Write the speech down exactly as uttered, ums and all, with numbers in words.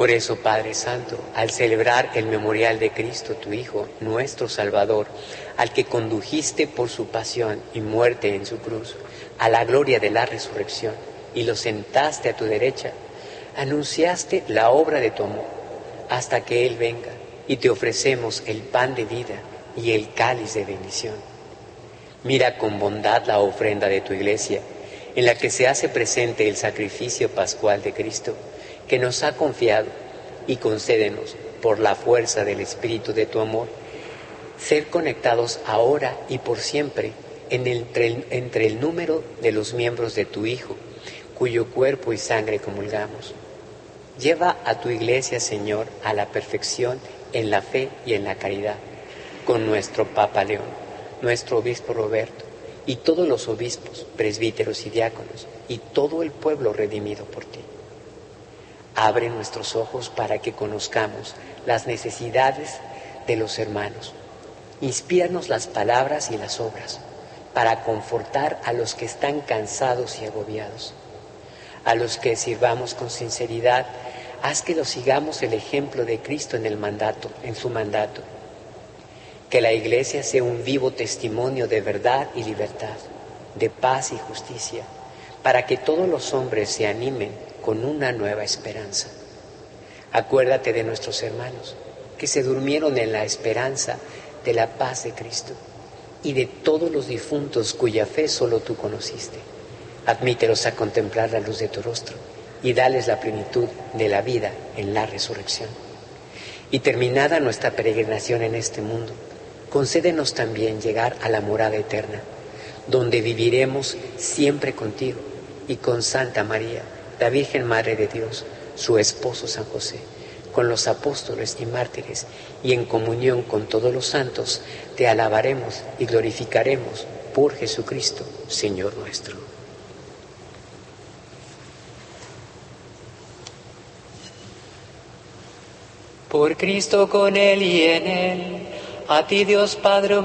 Por eso, Padre Santo, al celebrar el memorial de Cristo, tu Hijo, nuestro Salvador, al que condujiste por su pasión y muerte en su cruz, a la gloria de la resurrección, y lo sentaste a tu derecha, anunciaste la obra de tu amor, hasta que Él venga, y te ofrecemos el pan de vida y el cáliz de bendición. Mira con bondad la ofrenda de tu Iglesia, en la que se hace presente el sacrificio pascual de Cristo, que nos ha confiado, y concédenos, por la fuerza del Espíritu de tu amor, ser conectados ahora y por siempre en el, entre, el, entre el número de los miembros de tu Hijo, cuyo cuerpo y sangre comulgamos. Lleva a tu Iglesia, Señor, a la perfección en la fe y en la caridad, con nuestro Papa León, nuestro Obispo Roberto, y todos los obispos, presbíteros y diáconos, y todo el pueblo redimido por ti. Abre nuestros ojos para que conozcamos las necesidades de los hermanos. Inspíranos las palabras y las obras para confortar a los que están cansados y agobiados. A los que sirvamos con sinceridad, haz que los sigamos el ejemplo de Cristo en el mandato, en su mandato. Que la Iglesia sea un vivo testimonio de verdad y libertad, de paz y justicia, para que todos los hombres se animen con una nueva esperanza. Acuérdate de nuestros hermanos que se durmieron en la esperanza de la paz de Cristo y de todos los difuntos cuya fe solo tú conociste. Admítelos a contemplar la luz de tu rostro y dales la plenitud de la vida en la resurrección. Y terminada nuestra peregrinación en este mundo, concédenos también llegar a la morada eterna, donde viviremos siempre contigo y con Santa María, la Virgen Madre de Dios, su esposo San José, con los apóstoles y mártires, y en comunión con todos los santos, te alabaremos y glorificaremos por Jesucristo, Señor nuestro. Por Cristo, con Él y en Él, a ti Dios Padre